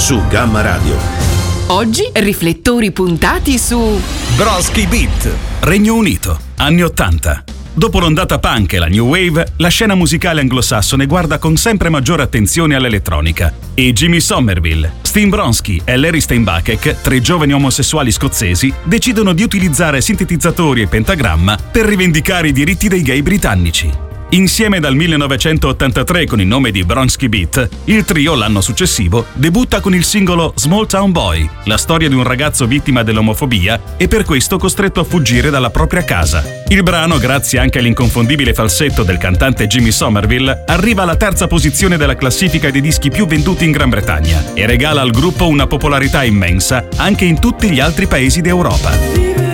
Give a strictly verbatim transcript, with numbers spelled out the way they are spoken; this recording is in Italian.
su Gamma Radio. Oggi riflettori puntati su Bronski Beat, Regno Unito, anni ottanta. Dopo l'ondata punk e la new wave, la scena musicale anglosassone guarda con sempre maggiore attenzione all'elettronica e Jimmy Somerville, Steen Bronski e Larry Steinbuckek, tre giovani omosessuali scozzesi, decidono di utilizzare sintetizzatori e pentagramma per rivendicare i diritti dei gay britannici. Insieme dal millenovecentottantatré con il nome di Bronski Beat, il trio l'anno successivo debutta con il singolo Small Town Boy, la storia di un ragazzo vittima dell'omofobia e per questo costretto a fuggire dalla propria casa. Il brano, grazie anche all'inconfondibile falsetto del cantante Jimmy Somerville, arriva alla terza posizione della classifica dei dischi più venduti in Gran Bretagna e regala al gruppo una popolarità immensa anche in tutti gli altri paesi d'Europa.